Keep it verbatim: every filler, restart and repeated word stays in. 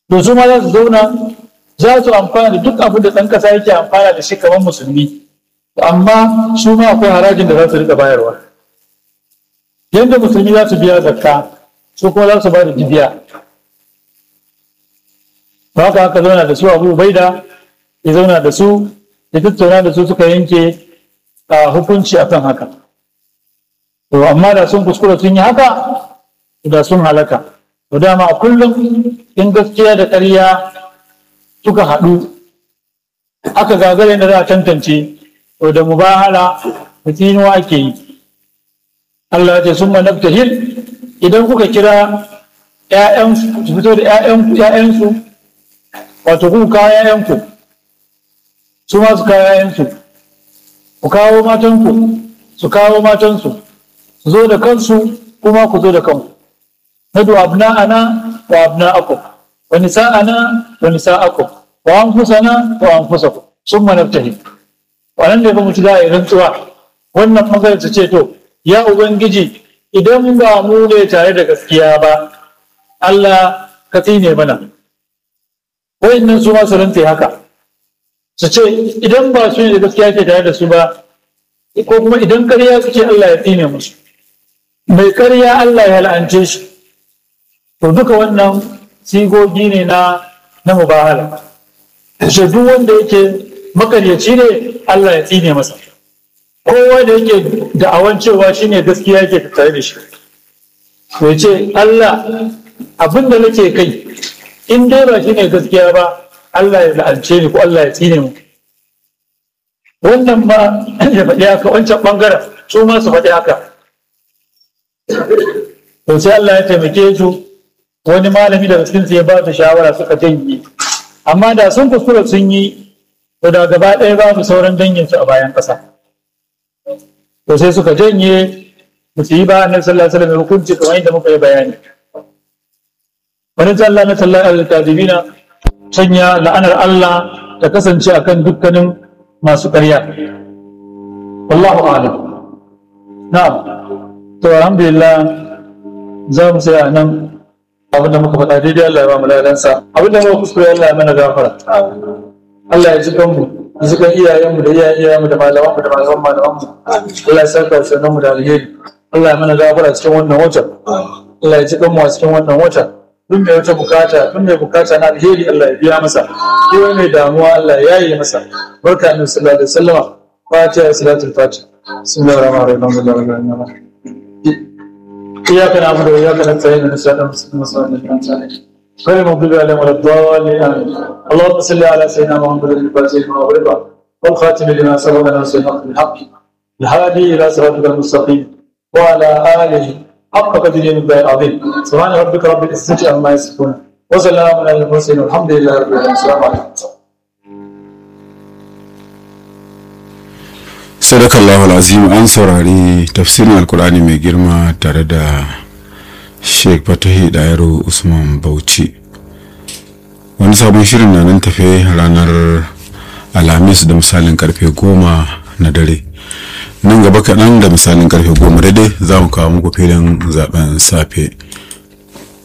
to su ma za su zauna za su amfana da duk abin da ɗan ƙasa yake amfana da shi kamar musulmi, amma su ma akwai harajin da za su rika bayarwa. Yadda musulmi za su biya zakka, su kuma za su ba da jizya. Ba haka haka zauna da su Abu Ubaida ya zauna da su ya tattauna da su suka yanke a hukunci akan haka. To amma da sun kuskura sun yi haka da sun halaka. To dama a kullum in gaskiya da ƙarya suka haɗu aka gagare da za a tantance, to da mubahala da tsinuwa ake yi. Allah ya ce sun manaftahil, idan kuka kira ‘ya'yansu su fito da ‘ya'yansu, wato ku kawo ‘ya'yanku su ma su kawo ‘ya'yansu, ku kawo matanku su kawo matansu, su zo da kansu kuma ku zo da kanku. Nadu abna'ana wa abna'akum wa nisa'ana wa nisa'akum wa anfusana wa anfusakum summa nabtahil. Wannan ne ba mu ci za a yi rantsuwa, wannan magana su ce to ya ubangiji idan ba mu ne tare da gaskiya ba Allah ka tsine mana. Wayannan su ma su rantse haka su ce idan ba su ne da gaskiya ke tare da su ba, ko kuma idan ƙarya suke Allah ya tsine musu, mai ƙarya Allah ya la'ance shi. To duka wannan sigogi ne na na mubahala. Shi duk wanda yake makaryaci ne Allah ya tsine masa. Kowa da yake da'awan cewa shine gaskiya yake tattare da shi, to ce Allah abin da nake kai in dai ba shine gaskiya ba Allah ya la'ance ni ko Allah ya tsine mu. Wannan ma ya faɗi haka, wancan ɓangaren su ma su faɗi haka. To sai Allah ya taimake su, wani malami daga cikinsu ya ba su shawara suka janye, amma da sun kuskura sun yi to da gaba ɗaya babu sauran danginsu a bayan ƙasa. To sai suka janye ba su yi ba annabi sallallahu alaihi wasallam hukunci kamar yadda muka yi bayani. Wani Allah na sallallahu alaihi kadibina sanya la'anar Allah ta kasance akan dukkanin masu ƙarya. Wallahu a'lam. Na'am. To alhamdulillah za mu tsaya nan. Abin da muka faɗa daidai Allah ya ba mu ladansa, abin da muka kuskure Allah ya mana gafara. Allah ya ji kanmu, ya ji kan iyayenmu da iyayen iyayenmu da malamanmu da malaman malamanmu. Allah ya saka wa mu da alheri. Allah ya mana gafara cikin wannan watan. Allah ya ji kanmu a cikin wannan watan. Duk mai wata bukata, duk mai bukata na alheri Allah ya biya masa. Duk mai damuwa Allah ya yi masa. Barka annabi sallallahu alaihi wasallam. Fatiha salatul Fatiha. Bismillahir rahmanir rahim. إياك نعبد وإياك نستعين اهدنا الصراط المستقيم صراط الذين أنعمت عليهم غير المغضوب عليهم ولا الضالين آمين. اللهم صل على سيدنا محمد الفاتح لما أغلق والخاتم لما سبق ناصر الحق بالحق الهادي إلى صراطك المستقيم وعلى آله حق قدره من العظيم. سبحان ربك رب العزة عما يصفون وسلام على المرسلين والحمد لله رب العالمين. السلام عليكم. Sadakallahu al'azim. An saurari tafsirin alkur'ani mai girma tare da Sheikh Fatahi Dayaro Usman Bauchi. Wani sabon shirin na nan tafe ranar Alhamis da misalin karfe goma na dare. Nan gaba kaɗan da misalin karfe goma daidai za mu kawo muku filin zaben safe.